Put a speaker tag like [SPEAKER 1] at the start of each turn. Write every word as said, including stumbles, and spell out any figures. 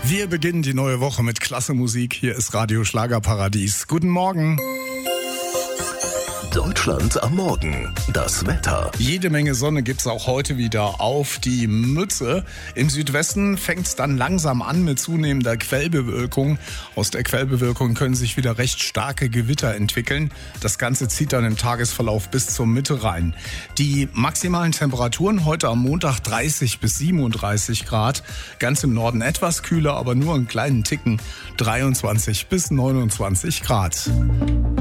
[SPEAKER 1] Wir beginnen die neue Woche mit klasse Musik. Hier ist Radio Schlagerparadies. Guten Morgen.
[SPEAKER 2] Deutschland am Morgen. Das Wetter.
[SPEAKER 1] Jede Menge Sonne gibt's auch heute wieder auf die Mütze. Im Südwesten fängt's dann langsam an mit zunehmender Quellbewölkung. Aus der Quellbewölkung können sich wieder recht starke Gewitter entwickeln. Das Ganze zieht dann im Tagesverlauf bis zur Mitte rein. Die maximalen Temperaturen heute am Montag dreißig bis siebenunddreißig Grad. Ganz im Norden etwas kühler, aber nur einen kleinen Ticken. dreiundzwanzig bis neunundzwanzig Grad.